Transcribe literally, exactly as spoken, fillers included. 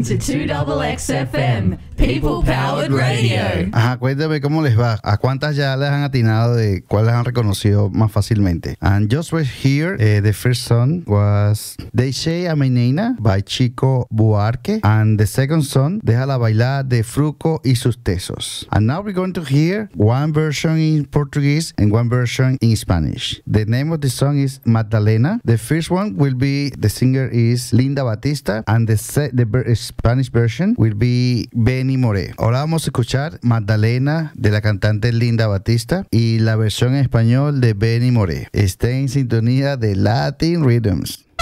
listening to two X X F M, People Powered Radio. Ajá, cuéntame cómo les va. ¿A cuántas ya les han atinado de cuáles han reconocido más fácilmente? And just right here, uh, the first song was They Say a Menina by Chico Buarque. And the second song, Déjala Bailar de Fruco y sus Tesos. And now we're going to hear one version in Portuguese and one version in Spanish. The name of the song is Magdalena. The first one will be, the singer is Linda Batista, and the, se- the ver- Spanish version will be Benny Moré. Ahora vamos a escuchar Magdalena de la cantante Linda Batista y la versión en español de Benny Moré. Esté en sintonía de Latin Rhythms.